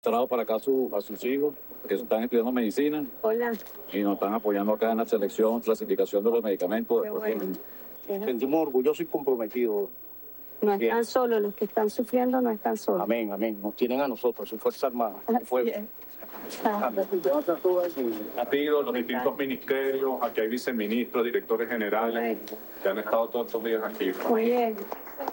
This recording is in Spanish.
trajo para acá a sus hijos que están estudiando medicina Hola. y nos están apoyando acá en la selección, clasificación de los medicamentos. Qué bueno. Sentimos orgullosos y comprometidos. No Bien. están solos, los que están sufriendo no están solos. Amén, amén. Nos tienen a nosotros, su Fuerza Armada. Así Pueblo. es. Ah, Ha pedido los distintos ministerios, aquí hay viceministros, directores generales, que han estado todos estos días aquí. muy bien.